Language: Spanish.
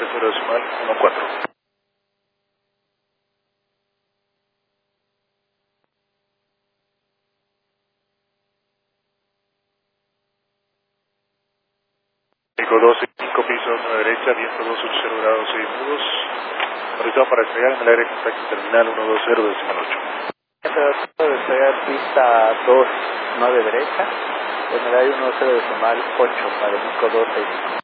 30 14. México 12, 5 pisos, 9 derecha, viento 280 grados, 6 nudos. Horizonte para despegar en el aire, contacto terminal 120, decimal 8. Tratando de despegar pista 2, 9 derecha, en el aire 10 decimal 8 para México 12.